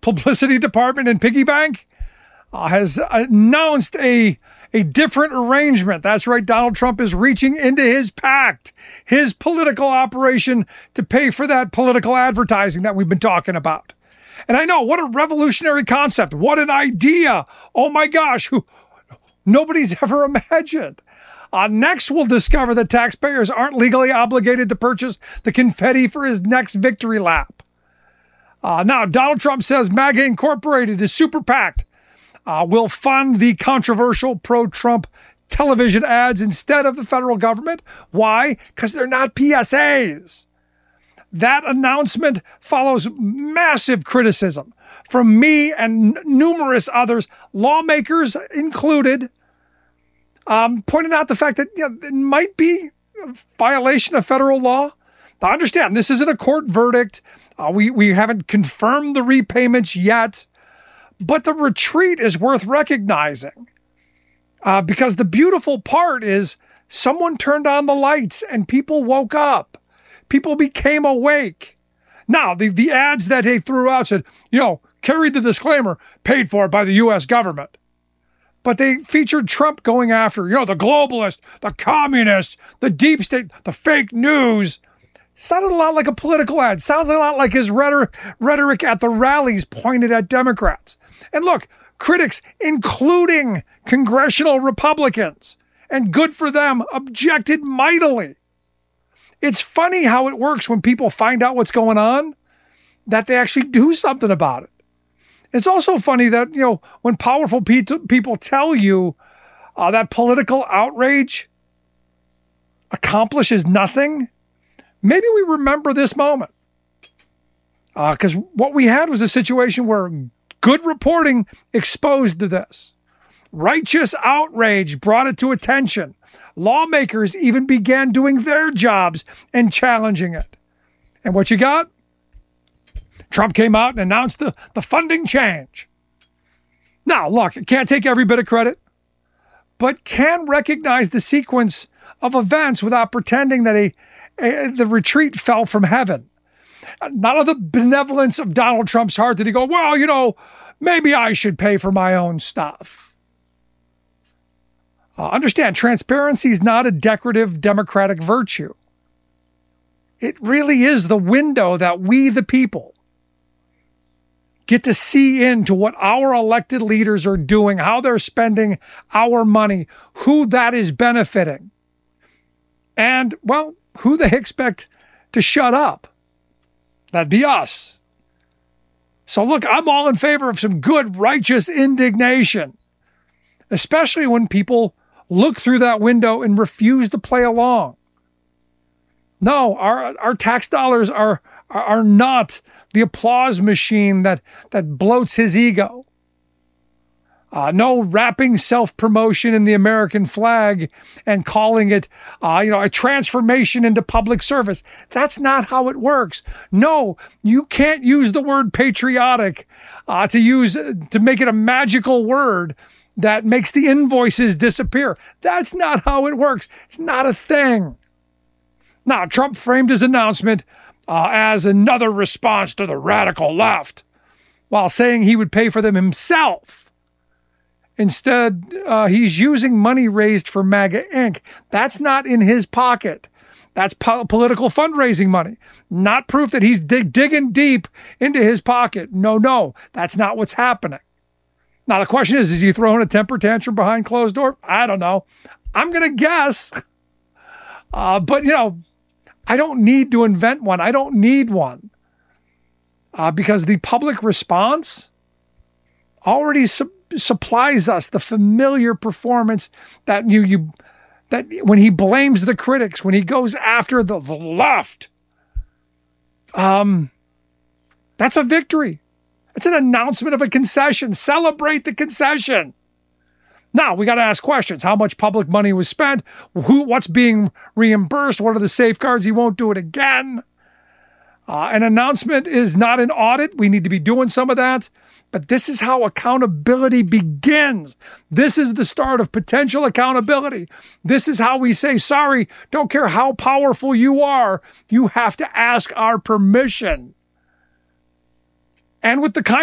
publicity department in piggy bank has announced a different arrangement. That's right. Donald Trump is reaching into his pact, his political operation, to pay for that political advertising that we've been talking about. And I know, what a revolutionary concept. What an idea. Oh my gosh. Nobody's ever imagined. Next, we'll discover that taxpayers aren't legally obligated to purchase the confetti for his next victory lap. Now, Donald Trump says MAGA Incorporated, his super PAC, will fund the controversial pro-Trump television ads instead of the federal government. Why? Because they're not PSAs. That announcement follows massive criticism from me and numerous others, lawmakers included, pointing out the fact that it might be a violation of federal law. Now, understand, this isn't a court verdict. We haven't confirmed the repayments yet. But the retreat is worth recognizing because the beautiful part is someone turned on the lights and people woke up. People became awake. Now, the ads that they threw out said, carried the disclaimer, paid for by the U.S. government. But they featured Trump going after, the globalists, the communists, the deep state, the fake news. Sounded a lot like a political ad. Sounds a lot like his rhetoric at the rallies pointed at Democrats. And look, critics, including congressional Republicans, and good for them, objected mightily. It's funny how it works when people find out what's going on, that they actually do something about it. It's also funny that, when powerful people tell you that political outrage accomplishes nothing, maybe we remember this moment. Because what we had was a situation where good reporting exposed to this. Righteous outrage brought it to attention. Lawmakers even began doing their jobs and challenging it. And what you got? Trump came out and announced the funding change. Now, look, I can't take every bit of credit, but can recognize the sequence of events without pretending that the retreat fell from heaven. Not of the benevolence of Donald Trump's heart did he go, well, maybe I should pay for my own stuff. Understand, transparency is not a decorative democratic virtue. It really is the window that we, the people, get to see into what our elected leaders are doing, how they're spending our money, who that is benefiting, and, who they expect to shut up. That'd be us. So look, I'm all in favor of some good, righteous indignation, especially when people look through that window and refuse to play along. No, our tax dollars are not the applause machine that bloats his ego. No wrapping self-promotion in the American flag and calling it, a transformation into public service. That's not how it works. No, you can't use the word patriotic to make it a magical word that makes the invoices disappear. That's not how it works. It's not a thing. Now, Trump framed his announcement as another response to the radical left, while saying he would pay for them himself. Instead, he's using money raised for MAGA Inc. That's not in his pocket. That's political fundraising money. Not proof that he's digging deep into his pocket. No, that's not what's happening. Now, the question is he throwing a temper tantrum behind closed door? I don't know. I'm going to guess. But, I don't need to invent one. I don't need one. Because the public response already supplies us the familiar performance that that when he blames the critics, when he goes after the left, that's a victory. It's an announcement of a concession. Celebrate the concession. Now, we got to ask questions. How much public money was spent? What's being reimbursed? What are the safeguards? He won't do it again. An announcement is not an audit. We need to be doing some of that. But this is how accountability begins. This is the start of potential accountability. This is how we say, sorry, don't care how powerful you are. You have to ask our permission. And with the kind